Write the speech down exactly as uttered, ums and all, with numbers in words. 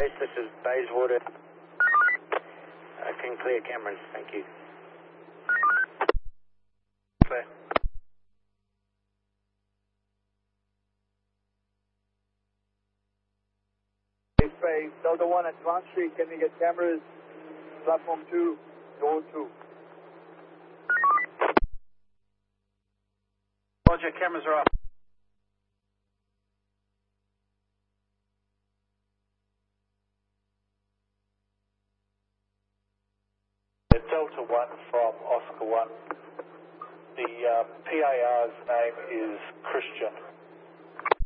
This is Bayswater. I can clear Cameron, thank you. Clear. Bay, Delta one at Swan Street, can we get cameras? Platform two, door two. Roger, cameras are up. Delta one from Oscar one. The uh, P A R's name is Christian.